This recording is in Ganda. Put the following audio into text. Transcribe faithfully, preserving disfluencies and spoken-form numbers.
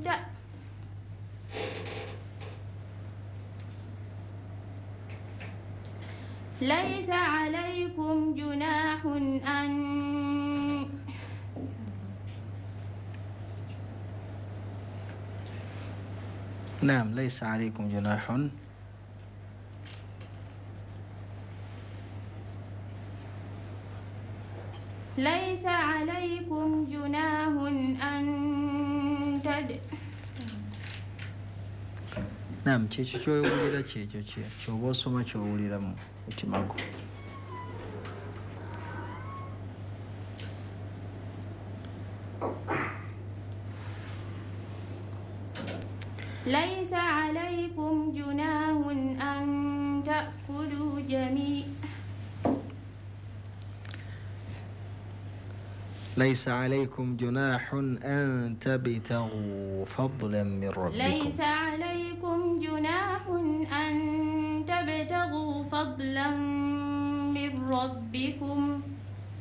تأ ليس عليكم جناح أن نعم ليس عليكم جناح ليس عليكم جناح أن تد نعم kyekyo kyowulira kyekyo kyoba osoma kyowulira mu mutima gwo ليس عليكم جناح أن تأكلوا جميعا ليس عليكم جناح أن تبتغوا فضلا من ربكم ليس عليكم جناح أن تبتغوا فضلا من ربكم